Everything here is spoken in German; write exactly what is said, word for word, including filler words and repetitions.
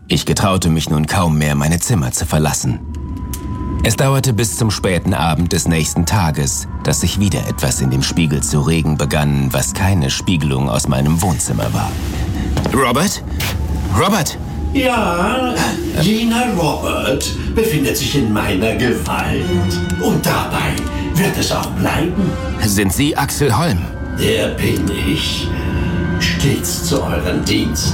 Ich getraute mich nun kaum mehr, meine Zimmer zu verlassen. Es dauerte bis zum späten Abend des nächsten Tages, dass sich wieder etwas in dem Spiegel zu regen begann, was keine Spiegelung aus meinem Wohnzimmer war. Robert? Robert? Ja, jener Robert befindet sich in meiner Gewalt. Und dabei wird es auch bleiben. Sind Sie Axel Holm? Der bin ich. Stets zu euren Diensten.